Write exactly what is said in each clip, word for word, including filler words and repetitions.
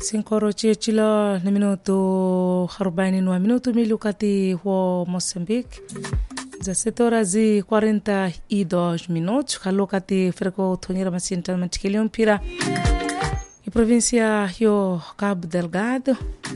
Sinkoroche chilo na minuto arobaini na minuto mili wakati wa Moçambique. dezessete horas e quarenta e dois minutos. Kalo kati freko tonyera masinta matikilio mpira. E província yo Cabo Delgado.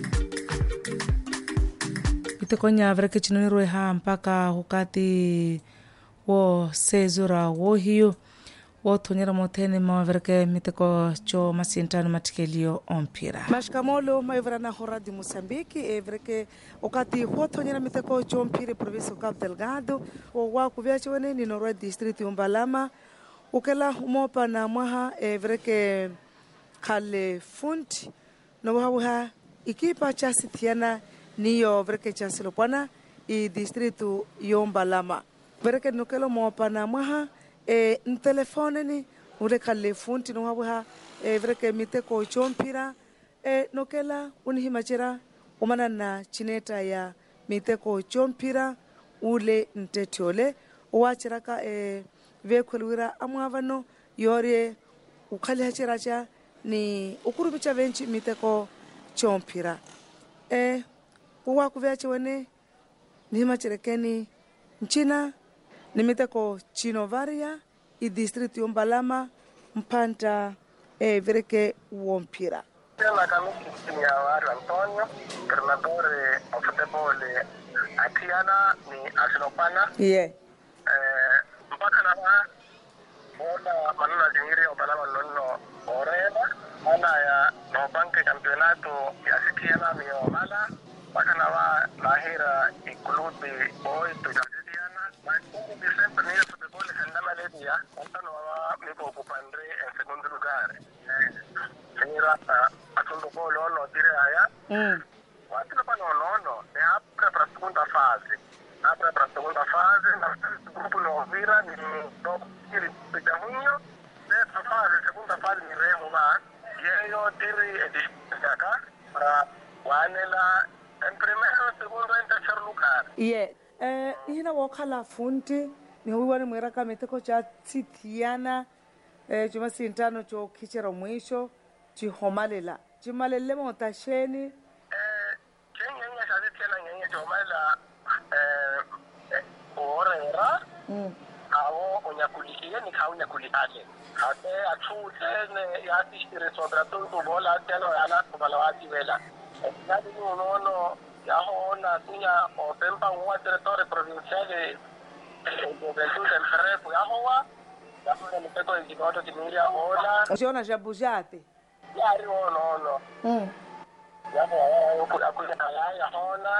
Itekonya vreke chinoniro ha mpaka wakati wa sezura wa hiyo. Wotonyera motene maverke miteko cho masintano matikilio ompira. Mashkamolo maivrana hora de Moçambique e vreke wakati wotonyera miteko cho ompira província do Cabo Delgado o wa kuviache wene ni norwa district Umbalama ukela umopa na mwaha e vreke kale funt no waha ikipa cha sitiana niyo vreke cha silopana i distrito Umbalama vreke nokelo mopa na mwaha e ntelefone ni ule kale funti no hawa e vreke miteko chompira e nokela unihimachira umana na chineta ya miteko chompira ule ntetiole uwachiraka e vekulwira amwavano yore ukhali hachiracha ni ukurubicha venchi miteko chompira e uwa kuviache wene nihimachirekeni nchina nimiteko Chinovaria i distrito Umbalama mpanta e vereke uompira. La camisa ni Awario Antonio, Granatore of Football Atiana ni Asinopana. Yeah. Eh, mpaka na ona manana jingiri Umbalama nono oreba, ana ya no banke campeonato ya Sikiana mi Omala, mpaka na wa lahira ikulubi boy to ma di sempre nel football andava l'Edia, quando mi occupando in secondo lugar. Finirà a secondo gol no dire aya. Mm. Quando la no no, e apre per la seconda fase. Apre per la seconda fase, il gruppo lo vira ni dopo il pedagogno, terza fase, seconda fase ni remo va. Io tiri e discaka para wanela in primero, secondo e terzo lugar. Yeah. Eh ina wakala funti ni huwa ni mwera kama miteko cha titiana eh chuma sintano cho kichero mwisho chihomalela chimalele motasheni eh chenyenye shazi tena nyenye chomalela eh orera mm awo onyakulikie ni kaunya kulikale ate achute ne yati resondra todo bola telo ala kubala wati vela nadi no no yaona tunya otempa un territorio provinciale juventude del Ferrepo yahoa yahoa ni peko inginoto kimiria ona usiona jabujate yari no no mm yahoa yuko akuja ala yaona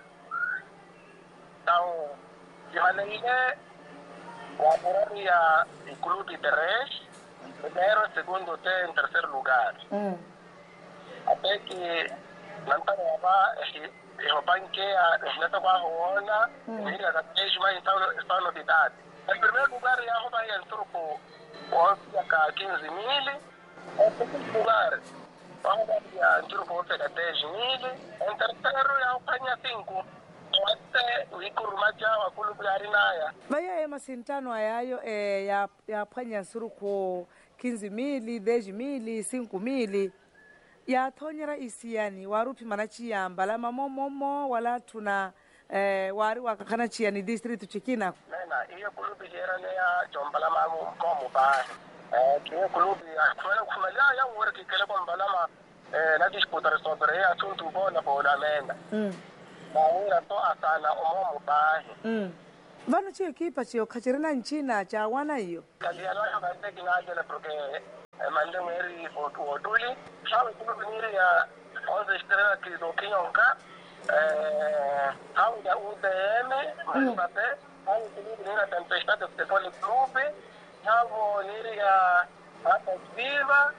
tao yohana ile wa porria il club di tres primero segundo te en tercer lugar mm até que nantara ba e banque a neta kwa hoona ni la tejma estado estado novidade en primer lugar ya hoba ya turco o ya quinze mil en segundo lugar vamos ya turco ya dez mil en tercero ya opanya cinco wote wikurumaja wa kulubiarinaya baya ema sintano ayayo eh ya ya panya suruko quinze mil dez mil cinco mil ya thonyera isiani warupi manachi ya Mbalama momo wala tuna eh wari wakakana chiani district chikina nena hiyo kulubi hera ne ya Mbalama momo ba eh hiyo kulubi atwala kumalia ya worki kele kwa Mbalama eh na disputa sobre ya tuntu bona bona mena mm na wira to asana omomo ba mm vano chi ekipa chi okachirina nchina cha wana hiyo kaliano ya bande kinaje porque mande mweri otuli sabe kuno venire ya onze estrela que do Kionka eh au da U D M mbape au kuno venire tempestade de pole club au venire ya hata viva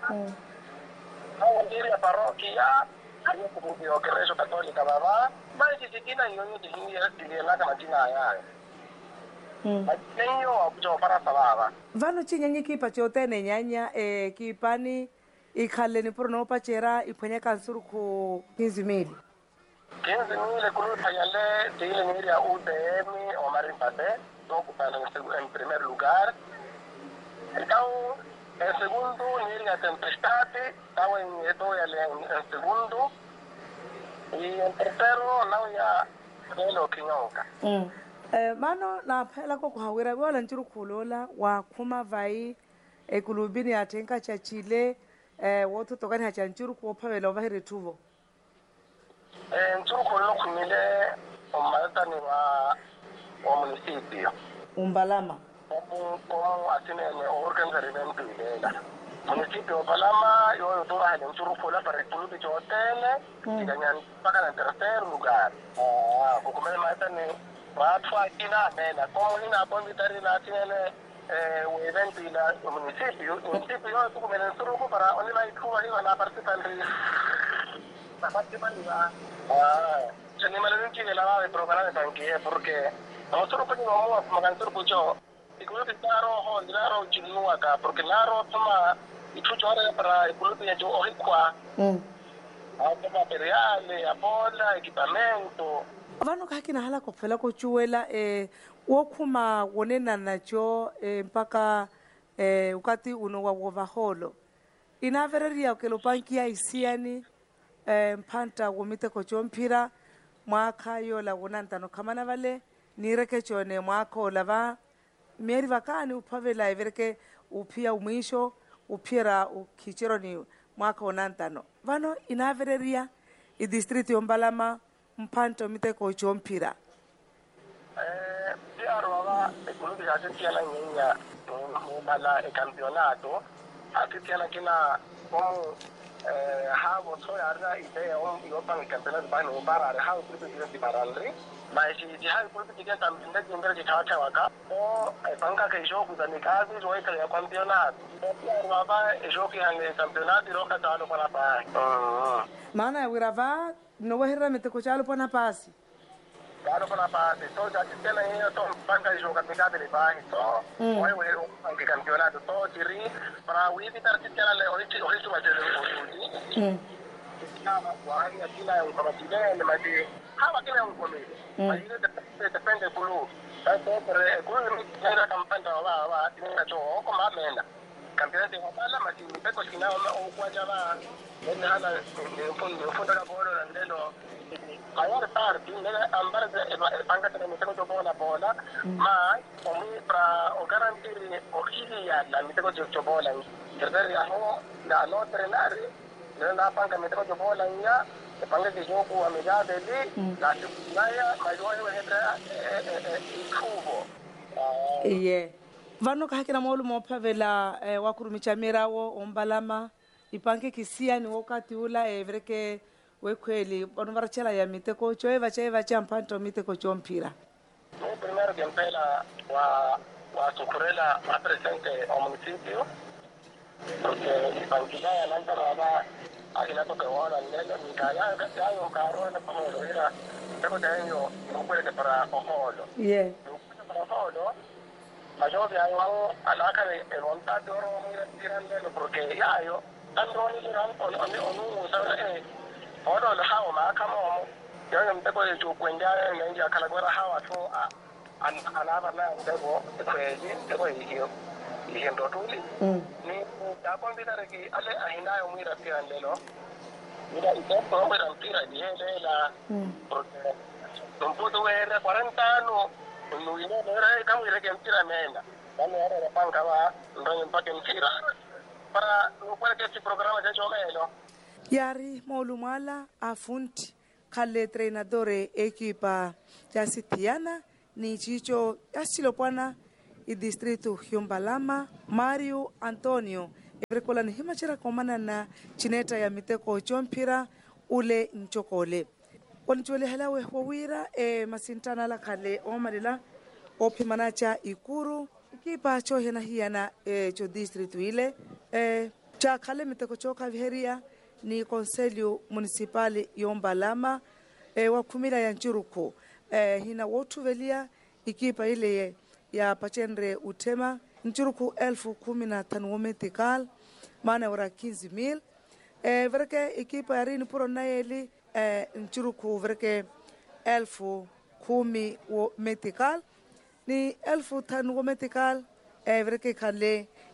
au venire ya parokia ayo kuno okreso katolika baba basi sikina yoni dingia dingia kama jina haya mm atenyo abujo para sababa vano chinyanyi kipa chotene nyanya e kipani ikhaleni porno pachera iphwenya kansuru ku quinze mil quinze mil kulu payale tile ngiri ya U D M o Marimbate donc para en primer lugar então El segundo, ni la tempestade, estaba en esto el, el segundo. Y el tercero, no ya, de lo que nunca. Mm. Eh, mano na phela ko kwa wira wala nturu kulola wa kuma vai e kulubini atenka cha chile eh wotu tokani hacha nturu ko phawela ba hire tuvo. Eh nturu kulo kumile umalata ni wa wa municipio. Umbalama. Como como asine ne organizar evento ilela. Municipio Balama yo yo tora hale nturu kulo para el club de hotel y ganyan para el tercer lugar. Ah, como me mata ni watu akina mena como ina bonitari na tiene eh un evento in municipio municipio yo tu come nel solo para ogni mai tu arriva na partita di la partita di va ah se ne male che la va a provare anche perché non solo per no ma kan solo pucho e quello che daro ho daro chinu aka perché laro tuma i tu giore per quello che io ho qua mm auto materiale abola equipamento Vano ka kina hala ko phela ko chuela eh wo khuma wone nana jo eh mpaka eh ukati uno wa wovaholo ina vereria ke lo banki ya isiani eh mphanta womite ko chomphira mwakha yo la wona ntano khamana vale ni reke chone mwakho la va meri vakani uphavela evereke uphia umwisho uphira ukhichero ni mwakho wona ntano vano ina vereria I district yombalama mpanto mite ko chomphira eh diaro va e quello che si tiene in in mala e campionato a che tiene che na como eh havo so ara idea on io pan campionato ba no para ha un gruppo di paralri ma si di ha un gruppo di campionato di ngere di kacha waka o e panka che gioco da nicasi so e che campionato diaro va e giochi anche campionato ro ka talo para pa mana wirava no wahira mite ko chalo pana pasi Claro, para parte, todo ya tiene ahí todo banca de jugadores de bajo, todo, hoy voy a un campeonato, todo tiri para hoy evitar que tiene le hoy hoy su base de hoy. Nada, guay, aquí la un comité, le metí, ah, aquí la un comité. Ahí depende depende del club. Tanto pero el club era campaña va va, tiene que yo como más mena. Campeonato de Opala, mas si me cocina o guayaba, en hala, en fondo, en fondo la bola andelo. Ayar parti nega ambar de banca de mitego to bola bola ma omi pra o garantire o hilia la mitego to bola terder ya ho la no trenare la banca mitego to bola ya e banca de jogo amiga de li la ya ma yo he hetra e kubo iye vano ka hakira molu mo phavela wa kurumicha mirawo ombalama ipanke kisia ni wakati ula evreke wekweli bono varachela ya miteko choe vache vache ampanto miteko chomphira no primero que empela wa wa sukurela a presente ao municipio porque banquilla ya nanta raba akina to que wala nelo ni kaya ka ya un carro na pamolo era tengo tengo no puede que para ojolo yeah para ojolo mayor ya yo alaka de el monta de oro mira tirando porque ya yo ando ni ran on on on sabe Odo le hawa ma kama mo yo me ko ju kwenda ne ya kala gora hawa to an anaba na ndego kweji ndego hiyo hiyo ndo tuli ni ya kon bidare ki ale ahina yo mira tira ndelo mira ito ko mira tira ni ele la porque non puedo ver cuarenta años no vino no era kama ile que tira mena dame era de panca va ndo empate tira para no puede que este programa se chomelo Yari maulumala afunti kale treinadore equipa ya sitiana ni chicho yasilo pana i distrito Hyombalama Mario Antonio ebrekola ni himachira komana na chineta ya miteko chompira ule nchokole konchole halawe wawira e masintana la kale omalila opimanacha ikuru equipa cho hena hiana e cho distrito ile e cha kale miteko choka viheria ni Conselho Municipal Yombalama e wa kumila ya Nchuruko e hina wotu velia ikipa ile ya pachenre utema Nchuruko elfu kumi na tano metikal maana ora quinze mil e verke ikipa ya rini puro na eli e Nchuruko verke elfu kumi metikal ni elfu tano metikal e verke kale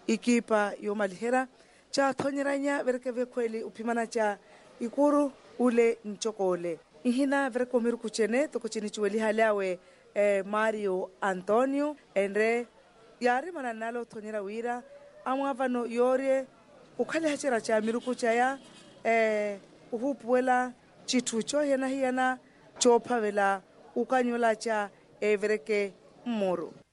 ikipa yo malihera cha thonyeranya vereke vekweli upimana cha ikuru ule nchokole ihina vereko miru kuchene to kuchini chueli halawe eh, Mario Antonio endre yari mananalo thonyera wira amwavano yore ukhale hachira cha miru kuchaya eh uhupuela chitucho hena hiana chophavela ukanyola cha evereke mmoro